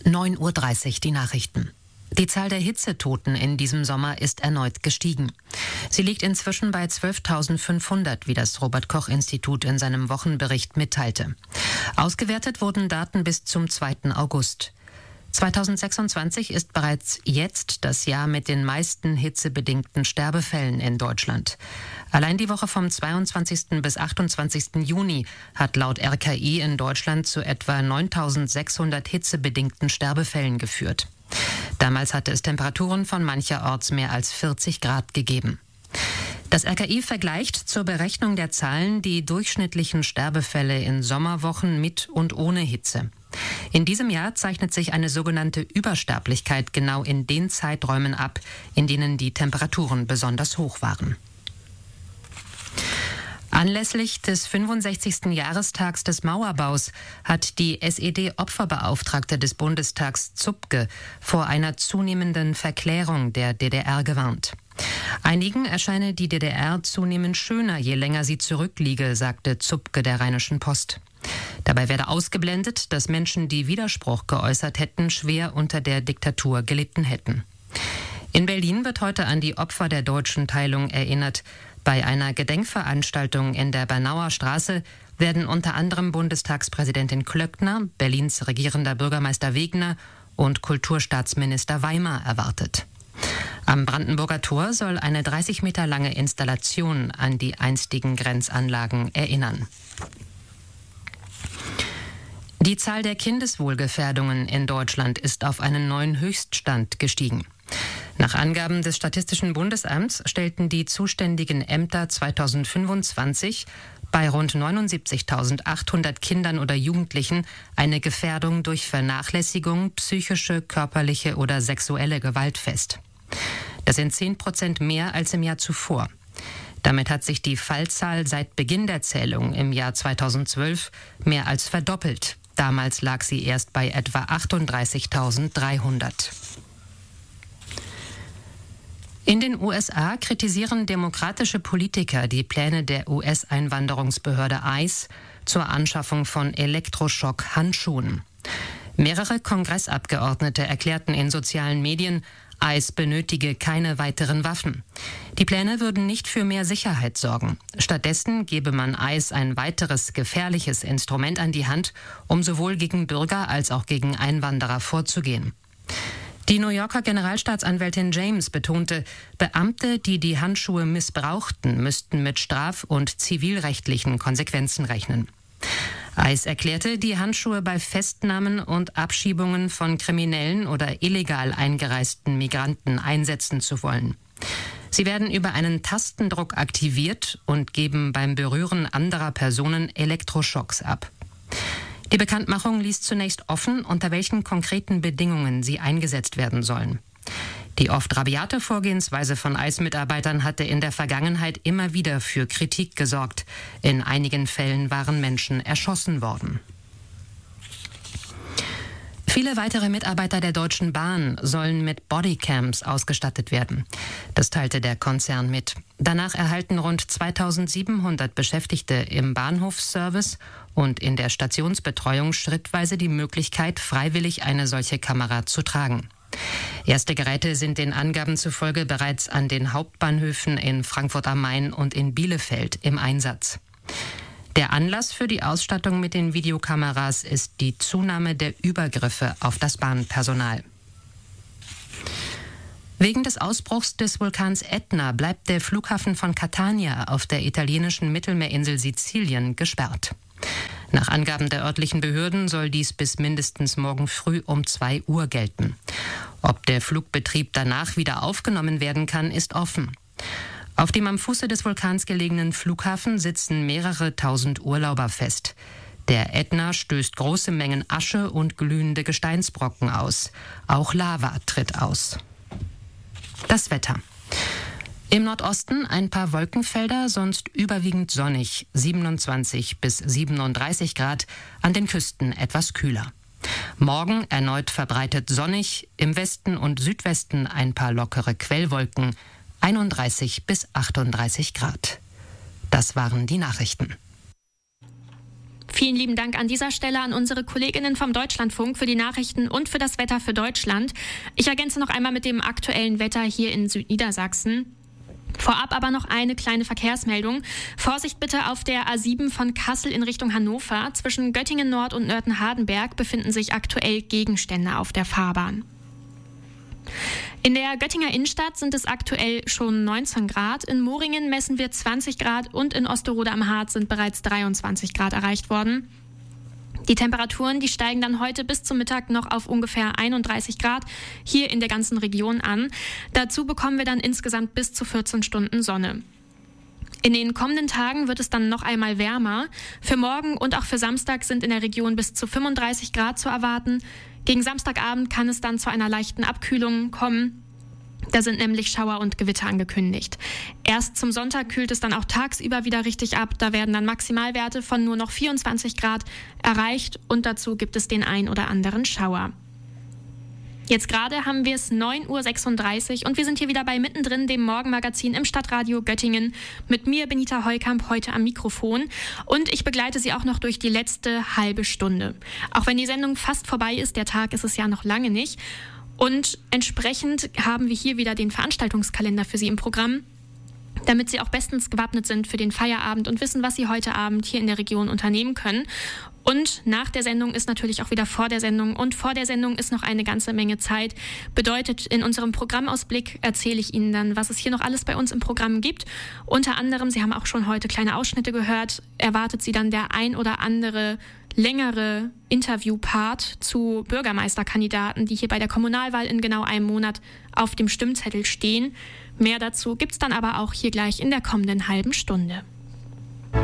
9:30 Uhr die Nachrichten. Die Zahl der Hitzetoten in diesem Sommer ist erneut gestiegen. Sie liegt inzwischen bei 12.500, wie das Robert-Koch-Institut in seinem Wochenbericht mitteilte. Ausgewertet wurden Daten bis zum 2. August. 2026 ist bereits jetzt das Jahr mit den meisten hitzebedingten Sterbefällen in Deutschland. Allein die Woche vom 22. bis 28. Juni hat laut RKI in Deutschland zu etwa 9.600 hitzebedingten Sterbefällen geführt. Damals hatte es Temperaturen von mancherorts mehr als 40 Grad gegeben. Das RKI vergleicht zur Berechnung der Zahlen die durchschnittlichen Sterbefälle in Sommerwochen mit und ohne Hitze. In diesem Jahr zeichnet sich eine sogenannte Übersterblichkeit genau in den Zeiträumen ab, in denen die Temperaturen besonders hoch waren. Anlässlich des 65. Jahrestags des Mauerbaus hat die SED-Opferbeauftragte des Bundestags Zupke vor einer zunehmenden Verklärung der DDR gewarnt. Einigen erscheine die DDR zunehmend schöner, je länger sie zurückliege, sagte Zupke der Rheinischen Post. Dabei werde ausgeblendet, dass Menschen, die Widerspruch geäußert hätten, schwer unter der Diktatur gelitten hätten. In Berlin wird heute an die Opfer der deutschen Teilung erinnert. Bei einer Gedenkveranstaltung in der Bernauer Straße werden unter anderem Bundestagspräsidentin Klöckner, Berlins regierender Bürgermeister Wegner und Kulturstaatsminister Weimar erwartet. Am Brandenburger Tor soll eine 30 Meter lange Installation an die einstigen Grenzanlagen erinnern. Die Zahl der Kindeswohlgefährdungen in Deutschland ist auf einen neuen Höchststand gestiegen. Nach Angaben des Statistischen Bundesamts stellten die zuständigen Ämter 2025 bei rund 79.800 Kindern oder Jugendlichen eine Gefährdung durch Vernachlässigung, psychische, körperliche oder sexuelle Gewalt fest. Das sind 10% mehr als im Jahr zuvor. Damit hat sich die Fallzahl seit Beginn der Zählung im Jahr 2012 mehr als verdoppelt. Damals lag sie erst bei etwa 38.300. In den USA kritisieren demokratische Politiker die Pläne der US-Einwanderungsbehörde ICE zur Anschaffung von Elektroschock-Handschuhen. Mehrere Kongressabgeordnete erklärten in sozialen Medien, ICE benötige keine weiteren Waffen. Die Pläne würden nicht für mehr Sicherheit sorgen. Stattdessen gebe man ICE ein weiteres gefährliches Instrument an die Hand, um sowohl gegen Bürger als auch gegen Einwanderer vorzugehen. Die New Yorker Generalstaatsanwältin James betonte, Beamte, die die Handschuhe missbrauchten, müssten mit straf- und zivilrechtlichen Konsequenzen rechnen. ICE erklärte, die Handschuhe bei Festnahmen und Abschiebungen von kriminellen oder illegal eingereisten Migranten einsetzen zu wollen. Sie werden über einen Tastendruck aktiviert und geben beim Berühren anderer Personen Elektroschocks ab. Die Bekanntmachung ließ zunächst offen, unter welchen konkreten Bedingungen sie eingesetzt werden sollen. Die oft rabiate Vorgehensweise von ICE-Mitarbeitern hatte in der Vergangenheit immer wieder für Kritik gesorgt. In einigen Fällen waren Menschen erschossen worden. Viele weitere Mitarbeiter der Deutschen Bahn sollen mit Bodycams ausgestattet werden. Das teilte der Konzern mit. Danach erhalten rund 2.700 Beschäftigte im Bahnhofsservice und in der Stationsbetreuung schrittweise die Möglichkeit, freiwillig eine solche Kamera zu tragen. Erste Geräte sind den Angaben zufolge bereits an den Hauptbahnhöfen in Frankfurt am Main und in Bielefeld im Einsatz. Der Anlass für die Ausstattung mit den Videokameras ist die Zunahme der Übergriffe auf das Bahnpersonal. Wegen des Ausbruchs des Vulkans Ätna bleibt der Flughafen von Catania auf der italienischen Mittelmeerinsel Sizilien gesperrt. Nach Angaben der örtlichen Behörden soll dies bis mindestens morgen früh um 2 Uhr gelten. Ob der Flugbetrieb danach wieder aufgenommen werden kann, ist offen. Auf dem am Fuße des Vulkans gelegenen Flughafen sitzen mehrere tausend Urlauber fest. Der Ätna stößt große Mengen Asche und glühende Gesteinsbrocken aus. Auch Lava tritt aus. Das Wetter. Im Nordosten ein paar Wolkenfelder, sonst überwiegend sonnig, 27 bis 37 Grad, an den Küsten etwas kühler. Morgen erneut verbreitet sonnig, im Westen und Südwesten ein paar lockere Quellwolken, 31 bis 38 Grad. Das waren die Nachrichten. Vielen lieben Dank an dieser Stelle an unsere Kolleginnen vom Deutschlandfunk für die Nachrichten und für das Wetter für Deutschland. Ich ergänze noch einmal mit dem aktuellen Wetter hier in Südniedersachsen. Vorab aber noch eine kleine Verkehrsmeldung. Vorsicht bitte auf der A7 von Kassel in Richtung Hannover. Zwischen Göttingen Nord und Nörten-Hardenberg befinden sich aktuell Gegenstände auf der Fahrbahn. In der Göttinger Innenstadt sind es aktuell schon 19 Grad. In Moringen messen wir 20 Grad und in Osterode am Harz sind bereits 23 Grad erreicht worden. Die Temperaturen, die steigen dann heute bis zum Mittag noch auf ungefähr 31 Grad hier in der ganzen Region an. Dazu bekommen wir dann insgesamt bis zu 14 Stunden Sonne. In den kommenden Tagen wird es dann noch einmal wärmer. Für morgen und auch für Samstag sind in der Region bis zu 35 Grad zu erwarten. Gegen Samstagabend kann es dann zu einer leichten Abkühlung kommen. Da sind nämlich Schauer und Gewitter angekündigt. Erst zum Sonntag kühlt es dann auch tagsüber wieder richtig ab. Da werden dann Maximalwerte von nur noch 24 Grad erreicht und dazu gibt es den ein oder anderen Schauer. Jetzt gerade haben wir es 9.36 Uhr und wir sind hier wieder bei Mittendrin, dem Morgenmagazin im Stadtradio Göttingen. Mit mir, Benita Heukamp, heute am Mikrofon. Und ich begleite Sie auch noch durch die letzte halbe Stunde. Auch wenn die Sendung fast vorbei ist, der Tag ist es ja noch lange nicht. Und entsprechend haben wir hier wieder den Veranstaltungskalender für Sie im Programm, damit Sie auch bestens gewappnet sind für den Feierabend und wissen, was Sie heute Abend hier in der Region unternehmen können. Und nach der Sendung ist natürlich auch wieder vor der Sendung. Und vor der Sendung ist noch eine ganze Menge Zeit. Bedeutet, in unserem Programmausblick erzähle ich Ihnen dann, was es hier noch alles bei uns im Programm gibt. Unter anderem, Sie haben auch schon heute kleine Ausschnitte gehört, erwartet Sie dann der ein oder andere längere Interviewpart zu Bürgermeisterkandidaten, die hier bei der Kommunalwahl in genau einem Monat auf dem Stimmzettel stehen. Mehr dazu gibt's dann aber auch hier gleich in der kommenden halben Stunde.